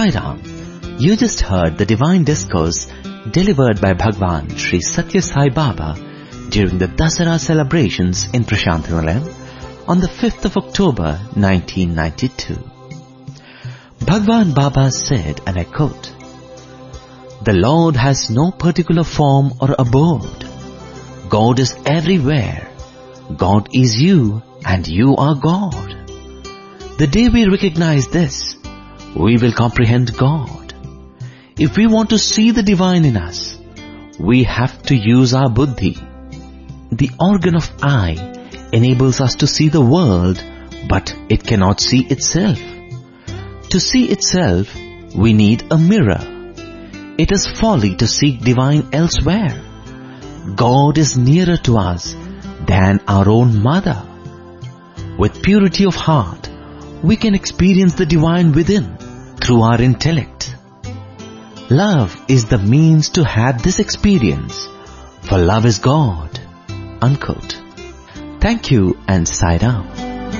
Sai Ram. You just heard the divine discourse delivered by Bhagwan Sri Satya Sai Baba during the Dasara celebrations in Prasanthanilayam on the 5th of October 1992. Bhagwan Baba said, and I quote, "The Lord has no particular form or abode. God is everywhere. God is you and you are God. The day we recognize this, we will comprehend God. If we want to see the divine in us, we have to use our buddhi. The organ of eye enables us to see the world, but it cannot see itself. To see itself, we need a mirror. It is folly to seek divine elsewhere. God is nearer to us than our own mother. With purity of heart, we can experience the divine within through our intellect. Love is the means to have this experience, for love is God." Unquote. Thank you and Sai Ram.